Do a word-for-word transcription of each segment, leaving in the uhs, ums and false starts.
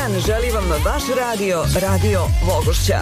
dan želi vam vaš radio, Radio Vogošća.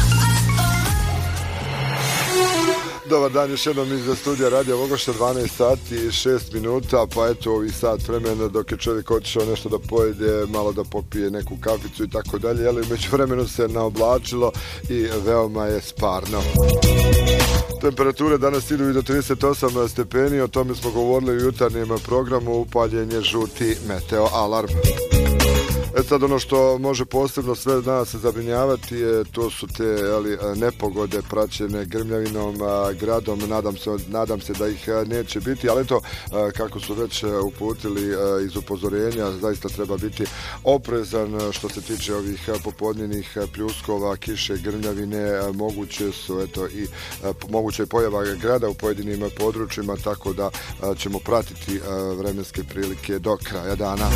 Dobar dan, još jednom iz studija Radio Vogošća, dvanaest sati i šest minuta, pa eto ovi sat vremena dok je čovjek otišao nešto da pojede, malo da popije neku kaficu i tako dalje, ali među vremenu se naoblačilo i veoma je sparno. Temperature danas idu i do trideset osam stepeni, o tome smo govorili u jutarnjem programu, upaljen je žuti meteo alarm. E sad ono što može posebno sve nas zabrinjavati je, to su te ali, nepogode praćene grmljavinom, gradom, nadam se, nadam se da ih neće biti, ali eto kako su već uputili iz upozorenja, zaista treba biti oprezan što se tiče ovih popodnevnih pljuskova, kiše, grmljavine, moguće su eto i moguće je pojava grada u pojedinim područjima, tako da ćemo pratiti vremenske prilike do kraja dana.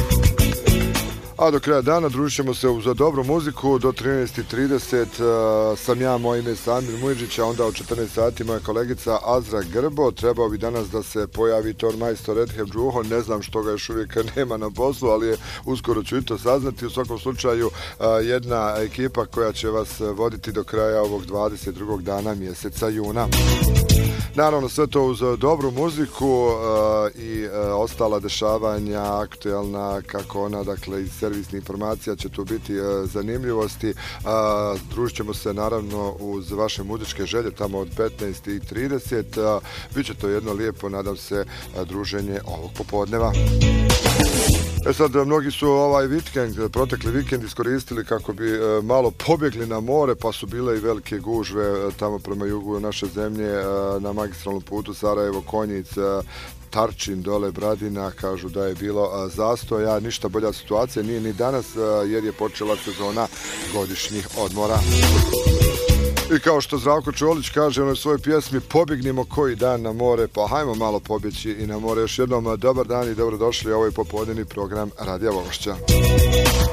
A do kraja dana družit ćemo se uz dobru muziku do trinaest i trideset. Uh, sam ja, moje ime Samir Mujđić, a onda od četrnaest sati moja kolegica Azra Grbo. Trebao bi danas da se pojavi tormajstor Edhem Džuho, ne znam što ga još uvijek nema na poslu, ali je uskoro ću i to saznati. U svakom slučaju uh, jedna ekipa koja će vas voditi do kraja ovog dvadeset drugog dana mjeseca juna. Naravno sve to uz dobru muziku uh, i uh, ostala dešavanja aktualna, kako ona, dakle iz servisnih informacija će tu biti uh, zanimljivosti. Uh, družit ćemo se naravno uz vaše muzičke želje tamo od petnaest i trideset. Uh, Biće to jedno lijepo, nadam se, uh, druženje ovog popodneva. E sad, mnogi su ovaj vikend, protekli vikend iskoristili kako bi e, malo pobjegli na more, pa su bile i velike gužve e, tamo prema jugu naše zemlje, e, na magistralnom putu Sarajevo-Konjic, e, Tarčin, dole Bradina, kažu da je bilo a, zastoja, ništa bolja situacija nije ni danas a, jer je počela sezona godišnjih odmora. I kao što Zdravko Čolić kaže u onoj svojoj pjesmi, pobjegnimo koji dan na more, pa hajmo malo pobjeći i na more. Još jednom dobar dan i dobrodošli u ovaj popodnevni program Radija Vogošća.